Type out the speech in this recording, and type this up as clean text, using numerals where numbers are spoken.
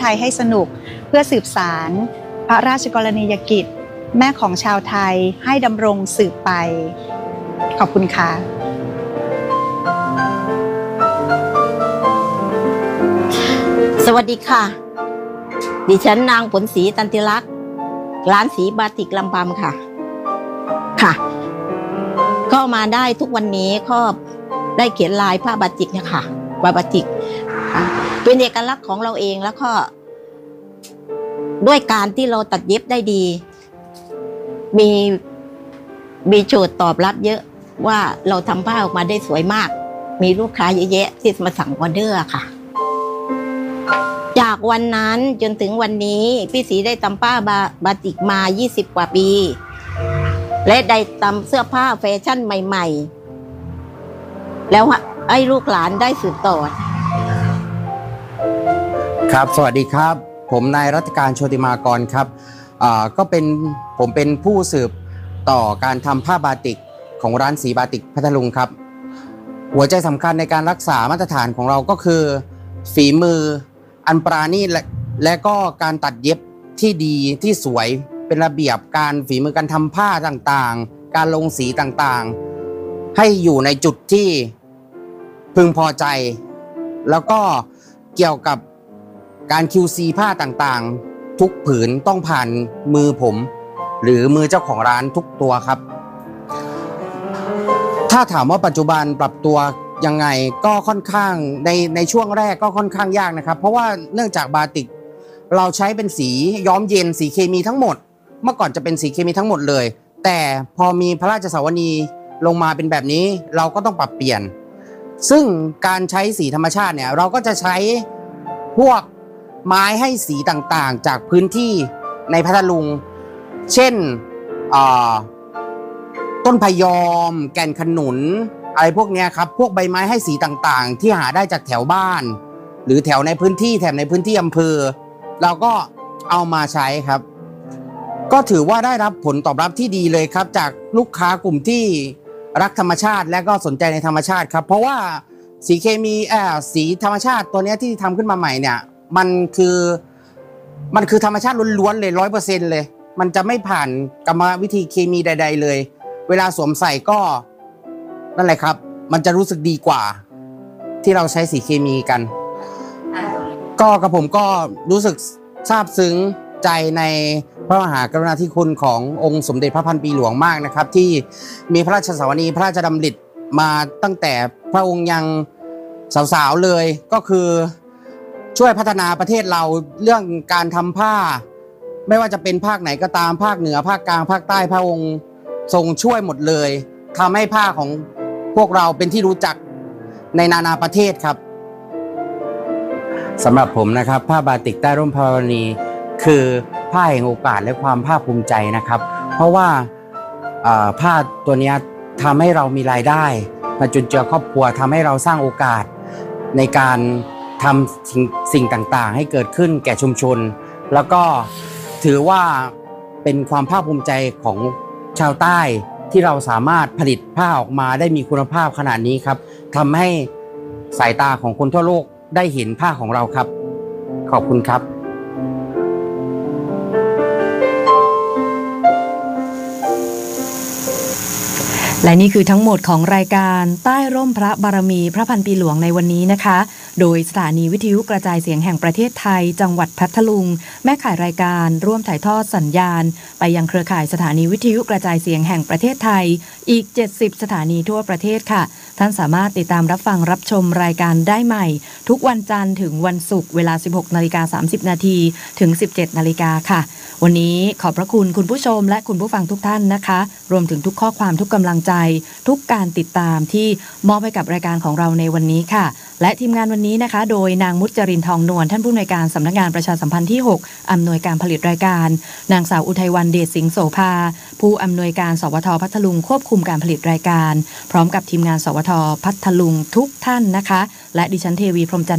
ยให้สนุกเพื่อสืบสานพระราชกรณียกิจแม่ของชาวไทยให้ดำรงสืบไปขอบคุณค่ะสวัสดีค่ะดิฉันนางผลศรีตันติลักษณ์ร้านสีบาติกลำปำค่ะก็มาได้ทุกวันนี้ก็ได้เขียนลายผ้าบาติกเนี่ยค่ะบาติกเป็นเอกลักษณ์ของเราเองแล้วก็ด้วยการที่เราตัดเย็บได้ดีมีโจทย์ตอบรับเยอะว่าเราทำผ้าออกมาได้สวยมากมีลูกค้าเยอะแยะที่มาสั่งออเดอร์ค่ะจากวันนั้นจนถึงวันนี้พี่ศรีได้ทำผ้าบาติกมา20กว่าปีและได้ทำเสื้อผ้าแฟชั่นใหม่ๆแล้วให้ลูกหลานได้สืบต่อครับสวัสดีครับผมนายรัตการโชติมากรครับผมเป็นผู้สืบต่อการทำผ้าบาติกของร้านสีบาติกพัทลุงครับหัวใจสำคัญในการรักษามาตรฐานของเราก็คือฝีมืออันปราณีตและก็การตัดเย็บที่ดีที่สวยเป็นระเบียบการฝีมือการทำผ้าต่างๆการลงสีต่างๆให้อยู่ในจุดที่พึงพอใจแล้วก็เกี่ยวกับการ QC ผ้าต่างๆทุกผืนต้องผ่านมือผมหรือมือเจ้าของร้านทุกตัวครับถ้าถามว่าปัจจุบันปรับตัวยังไงก็ค่อนข้างในช่วงแรกก็ค่อนข้างยากนะครับเพราะว่าเนื่องจากบาติกเราใช้เป็นสีย้อมเย็นสีเคมีทั้งหมดเมื่อก่อนจะเป็นสีเคมีทั้งหมดเลยแต่พอมีพระราชสวนีลงมาเป็นแบบนี้เราก็ต้องปรับเปลี่ยนซึ่งการใช้สีธรรมชาติเนี่ยเราก็จะใช้พวกไม้ให้สีต่างๆจากพื้นที่ในพัทลุงเช่นต้นพยอมแก่นขนุนอะไรพวกนี้ครับพวกใบไม้ให้สีต่างๆที่หาได้จากแถวบ้านหรือแถวในพื้นที่แถบในพื้นที่อำเภอเราก็เอามาใช้ครับก็ถือว่าได้รับผลตอบรับที่ดีเลยครับจากลูกค้ากลุ่มที่รักธรรมชาติและก็สนใจในธรรมชาติครับเพราะว่าสีเคมีสีธรรมชาติตัวนี้ที่ทำขึ้นมาใหม่เนี่ยมันคือธรรมชาติล้วนๆเลย 100% เลยมันจะไม่ผ่านกรรมวิธีเคมีใดๆเลยเวลาสวมใส่ก็นั่นแหละครับมันจะรู้สึกดีกว่าที่เราใช้สีเคมีกันก็กับผมก็รู้สึกซาบซึ้งใจในพระมหากรุณาธิคุณขององค์สมเด็จพระพันปีหลวงมากนะครับที่มีพระราชสวนีพระราชดำริมาตั้งแต่พระองค์ยังสาวๆเลยก็คือช่วยพัฒนาประเทศเราเรื่องการทำผ้าไม่ว่าจะเป็นภาคไหนก็ตามภาคเหนือภาคกลางภาคใต้พระองค์ทรงช่วยหมดเลยทำให้ผ้าของพวกเราเป็นที่รู้จักในนานาประเทศครับสำหรับผมนะครับผ้าบาติกใต้ร่มพระบารมีคือผ้าแห่งโอกาสและความภาคภูมิใจนะครับเพราะว่าผ้าตัวนี้ทำให้เรามีรายได้มาจุนเจือครอบครัวทำให้เราสร้างโอกาสในการทำสิ่งต่างๆให้เกิดขึ้นแก่ชุมชนแล้วก็ถือว่าเป็นความภาคภูมิใจของชาวใต้ที่เราสามารถผลิตผ้าออกมาได้มีคุณภาพขนาดนี้ครับทำให้สายตาของคนทั่วโลกได้เห็นผ้าของเราครับขอบคุณครับและนี่คือทั้งหมดของรายการใต้ร่มพระบารมีพระพันปีหลวงในวันนี้นะคะโดยสถานีวิทยุกระจายเสียงแห่งประเทศไทยจังหวัดพัทลุงแม่ข่ายรายการร่วมถ่ายทอดสัญญาณไปยังเครือข่ายสถานีวิทยุกระจายเสียงแห่งประเทศไทยอีก70สถานีทั่วประเทศค่ะท่านสามารถติดตามรับฟังรับชมรายการได้ใหม่ทุกวันจันทร์ถึงวันศุกร์เวลา 16:30 นาทีถึง 17 นาฬิกาค่ะวันนี้ขอบพระคุณคุณผู้ชมและคุณผู้ฟังทุกท่านนะคะรวมถึงทุกข้อความทุกกำลังใจทุกการติดตามที่มอบให้กับรายการของเราในวันนี้ค่ะและทีมงานวันนี้นะคะโดยนางมุจจรินทองนวลท่านผู้อำนวยการสำนักงานประชาสัมพันธ์ที่6อำนวยการผลิตรายการนางสาวอุทัยวรรณเดชสิงห์โสภาผู้อำนวยการสวทพัทลุงควบคุมการผลิตรายการพร้อมกับทีมงานสวทพัทลุงทุกท่านนะคะและดิฉันเทวีพรหมจันทร์